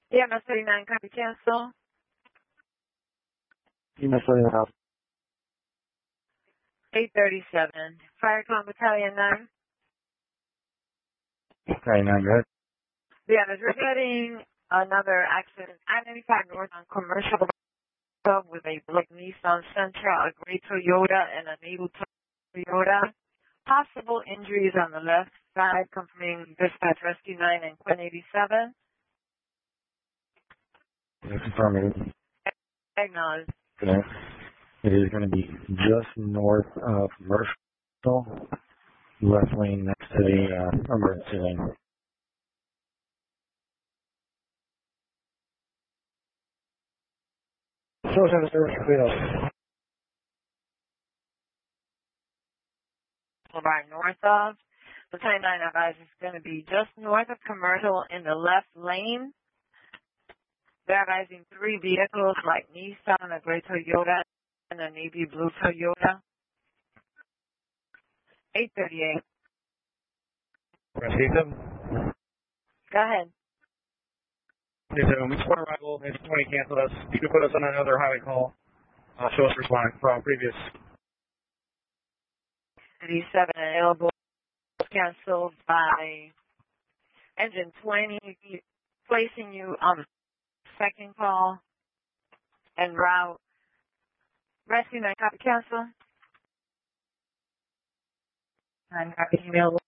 EMS 39, copy, cancel. EMS 39. 837. Firecom Battalion 9. Okay, 9, go ahead. EMS reporting another accident. I-95 north on Commercial with a black Nissan Sentra, a gray Toyota, and a naval Toyota. Possible injuries on the left side, confirming dispatch rescue 9 and Quinn 87. Affirmative. Acknowledge. Okay. It is going to be just north of Commercial, left lane next to the emergency lane. Show service service. Boulevard north of. The 29 advice is going to be just north of Commercial in the left lane. They're advising 3 vehicles like Nissan, a gray Toyota, and a navy blue Toyota. 838. Rescue 7. Go ahead. We support arrival. If 20 canceled us, you can put us on another highway call. Show us responding from previous. 87 available. Canceled by engine 20, placing you on the second call and route. Rescue 9, copy, cancel. 9, copy, email.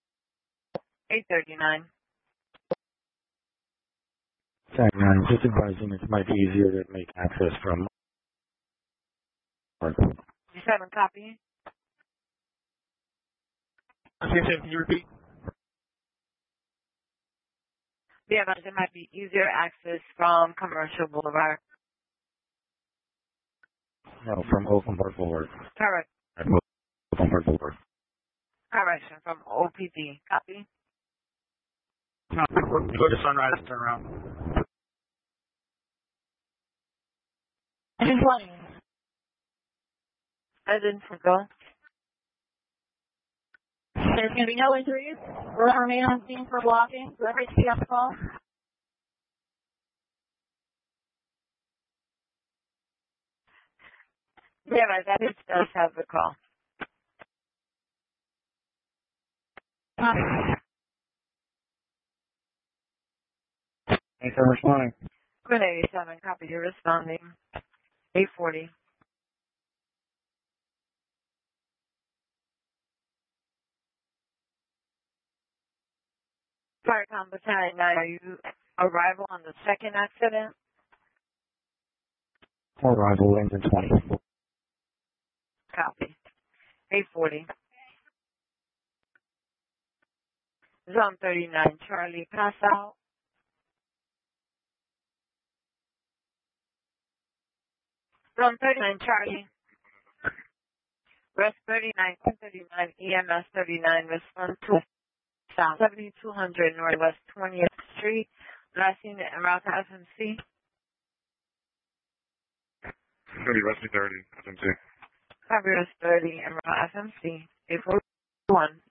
839. Tag 9, just advising it might be easier to make access from. 7, copy. Can you repeat? Yeah, but it might be easier access from Commercial Boulevard. No, from Oakland Park Boulevard. Correct. Oakland Park Boulevard. Correction from OPD. Copy. No, go to Sunrise, turn around. Engine 20. Engine for go. There's going to be no injuries. We're going to remain on scene for blocking. Whoever you see on the call. Yeah, but that does have the call. Thanks for responding. Quinn 87, copy. You're responding. 840. Firecom Battalion 9, are you arrival on the second accident? Arrival, engine 20. Copy. 840. Zone 39, Charlie, pass out. Zone 39, Charlie. Rest 39, 39, EMS 39, response to South 7200 Northwest 20th Street. Last unit en route to FMC. 30, rescue 30, FMC. Copy, Rest 30 en route to FMC. 841.